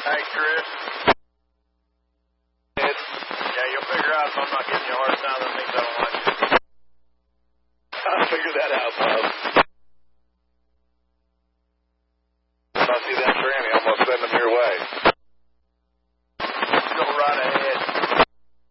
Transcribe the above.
Hey, Chris. Yeah, you'll figure out if I'm not giving you a hard time, that means I don't like you. I'll figure that out, Bob. If I see that tranny, I'm going to send them your way.